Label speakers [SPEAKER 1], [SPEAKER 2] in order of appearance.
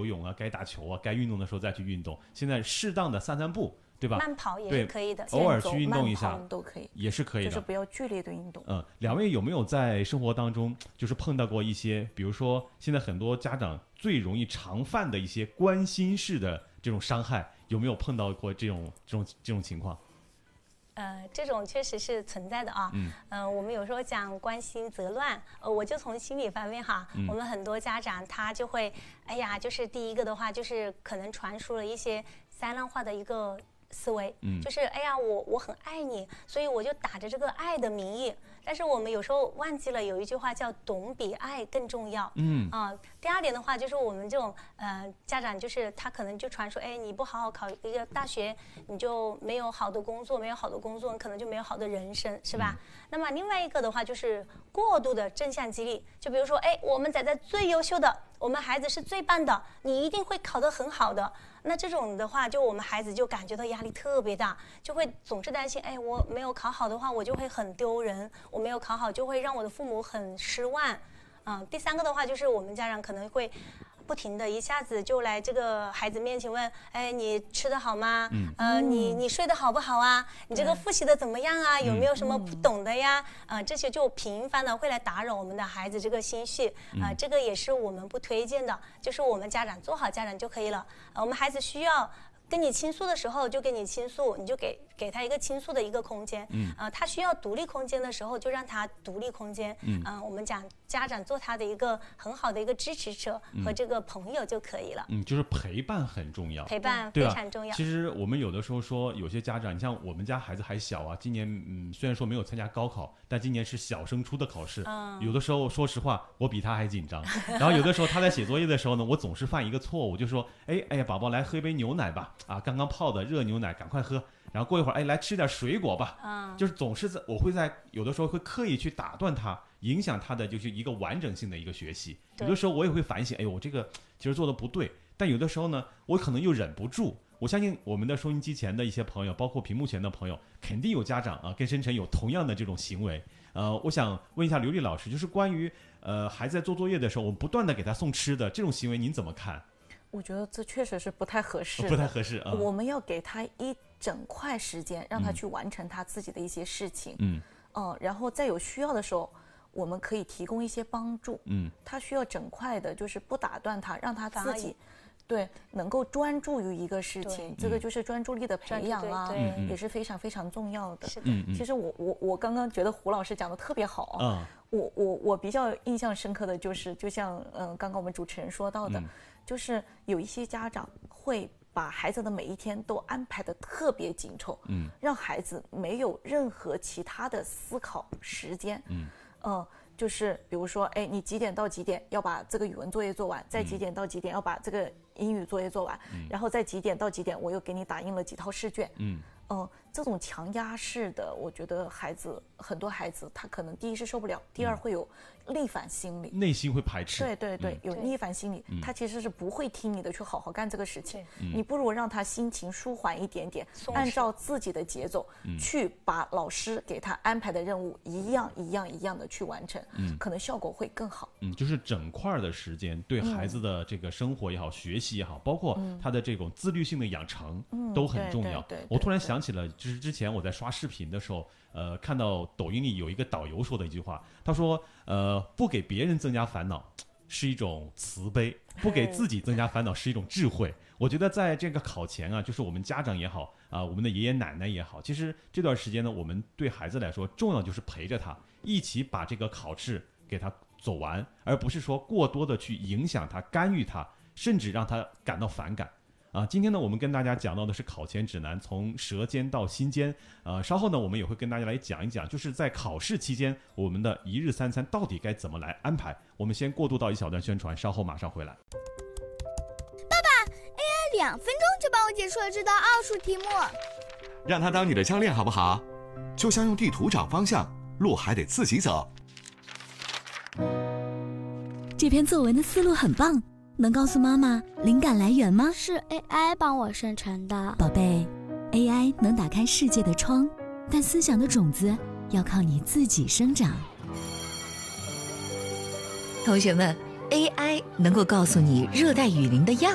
[SPEAKER 1] 泳啊，该打球啊，该运动的时候再去运动。现在适当的散散步，对吧？
[SPEAKER 2] 慢跑也是可以的，
[SPEAKER 1] 偶尔去运动一下
[SPEAKER 3] 都可以，
[SPEAKER 1] 也是可以的，
[SPEAKER 3] 就是不要剧烈的运动。
[SPEAKER 1] 两位有没有在生活当中就是碰到过一些，比如说现在很多家长最容易常犯的一些关心式的这种伤害，有没有碰到过这种情况？
[SPEAKER 2] 这种确实是存在的啊。我们有时候讲关心则乱，我就从心理方面哈，我们很多家长他就会，哎呀，就是第一个的话就是可能传输了一些灾难化的一个思维，就是哎呀，我很爱你，所以我就打着这个爱的名义，但是我们有时候忘记了有一句话叫懂比爱更重要。第二点的话就是我们这种家长就是他可能就传说，哎，你不好好考一个大学，你就没有好的工作，没有好的工作，你可能就没有好的人生，是吧？那么另外一个的话就是过度的正向激励，就比如说，哎，我们仔仔最优秀的，我们孩子是最棒的，你一定会考得很好的。那这种的话，就我们孩子就感觉到压力特别大，就会总是担心，哎，我没有考好的话，我就会很丢人；我没有考好，就会让我的父母很失望。第三个的话，就是我们家长可能会不停的一下子就来这个孩子面前问，哎，你吃得好吗？你睡得好不好啊？你这个复习的怎么样啊？有没有什么不懂的呀？这些就频繁的会来打扰我们的孩子这个心绪。这个也是我们不推荐的，就是我们家长做好家长就可以了。我们孩子需要跟你倾诉的时候就跟你倾诉，你就给他一个倾诉的一个空间。他需要独立空间的时候就让他独立空间。我们讲家长做他的一个很好的一个支持者和这个朋友就可以了。
[SPEAKER 1] 就是陪伴很重要，
[SPEAKER 2] 陪伴非常重要。
[SPEAKER 1] 其实我们有的时候说，有些家长，你像我们家孩子还小啊，今年虽然说没有参加高考，但今年是小升初的考试。有的时候说实话，我比他还紧张。然后有的时候他在写作业的时候呢，我总是犯一个错误，就说，哎呀，宝宝来喝一杯牛奶吧，刚刚泡的热牛奶，赶快喝。然后过一会儿，哎，来吃点水果吧。就是总是我会在有的时候会刻意去打断他，影响他的就是一个完整性的一个学习。有的时候我也会反省，哎呦，我这个其实做的不对。但有的时候呢，我可能又忍不住。我相信我们的收音机前的一些朋友，包括屏幕前的朋友，肯定有家长跟申晨有同样的这种行为。我想问一下刘丽老师，就是关于孩子在做作业的时候，我们不断的给他送吃的这种行为，您怎么看？
[SPEAKER 3] 我觉得这确实是不太合适，
[SPEAKER 1] 不太合适啊。
[SPEAKER 3] 我们要给他一整块时间，让他去完成他自己的一些事情。然后在有需要的时候，我们可以提供一些帮助。他需要整块的，就是不打断他，让他自己能够专注于一个事情。这个就是专注力的培养啊，也是非常非常重要的。其实我刚刚觉得胡老师讲的特别好。我比较印象深刻的就是，就像刚刚我们主持人说到的，就是有一些家长会把孩子的每一天都安排得特别紧凑，让孩子没有任何其他的思考时间。就是比如说，哎，你几点到几点要把这个语文作业做完，再几点到几点要把这个英语作业做完，然后再几点到几点我又给你打印了几套试卷。这种强压式的，我觉得很多孩子他可能第一是受不了，第二会有逆反心理，
[SPEAKER 1] 内心会排斥。
[SPEAKER 3] 对，有逆反心理，他其实是不会听你的，去好好干这个事情。你不如让他心情舒缓一点点，按照自己的节奏去把老师给他安排的任务一样的去完成，可能效果会更好。
[SPEAKER 1] 就是整块的时间对孩子的这个生活也好，学习也好，包括他的这种自律性的养成都很重要。我突然想起了，就是之前我在刷视频的时候，看到抖音里有一个导游说的一句话，他说，不给别人增加烦恼是一种慈悲，不给自己增加烦恼是一种智慧。我觉得在这个考前啊，就是我们家长也好我们的爷爷奶奶也好，其实这段时间呢，我们对孩子来说重要就是陪着他一起把这个考试给他走完，而不是说过多的去影响他、干预他，甚至让他感到反感。今天呢，我们跟大家讲到的是考前指南，从舌尖到心尖。稍后呢，我们也会跟大家来讲一讲，就是在考试期间，我们的一日三餐到底该怎么来安排。我们先过渡到一小段宣传，稍后马上回来。
[SPEAKER 4] 爸爸 ，AI 2分钟就帮我解出了这道奥数题目。
[SPEAKER 5] 让他当你的教练好不好？就像用地图找方向，路还得自己走。
[SPEAKER 6] 这篇作文的思路很棒。能告诉妈妈灵感来源吗？
[SPEAKER 4] 是 AI 帮我生成的。
[SPEAKER 6] 宝贝， AI 能打开世界的窗，但思想的种子要靠你自己生长。
[SPEAKER 7] 同学们， AI 能够告诉你热带雨林的样